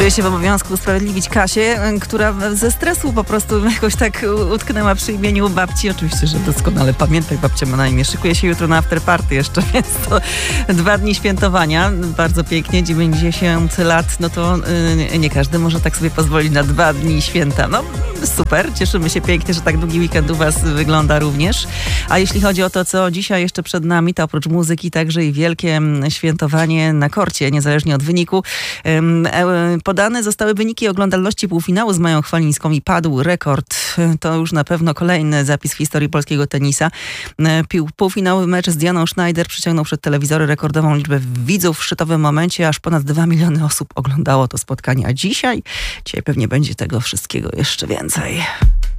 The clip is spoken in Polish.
Czuję się w obowiązku usprawiedliwić Kasię, która ze stresu po prostu jakoś tak utknęła przy imieniu babci. Oczywiście, że doskonale pamiętaj, babcia ma na imię. Szykuje się jutro na afterparty jeszcze, więc to 2 dni świętowania. Bardzo pięknie, 90 lat, no to nie każdy może tak sobie pozwolić na 2 dni święta. No super, cieszymy się pięknie, że tak długi weekend u was wygląda również. A jeśli chodzi o to, co dzisiaj jeszcze przed nami, to oprócz muzyki także i wielkie świętowanie na korcie, niezależnie od wyniku. Podane zostały wyniki oglądalności półfinału z Mają Chwalińską i padł rekord. To już na pewno kolejny zapis w historii polskiego tenisa. Półfinałowy mecz z Dianą Schneider przyciągnął przed telewizory rekordową liczbę widzów. W szczytowym momencie aż ponad 2 miliony osób oglądało to spotkanie. A dzisiaj pewnie będzie tego wszystkiego jeszcze więcej.